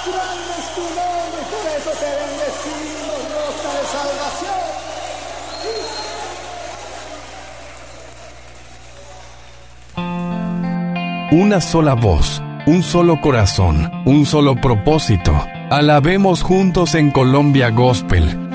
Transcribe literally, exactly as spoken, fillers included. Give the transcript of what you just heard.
Grande es tu nombre, por eso te bendecimos, roca de salvación. Una sola voz, un solo corazón, un solo propósito. Alabemos juntos en Colombia Gospel.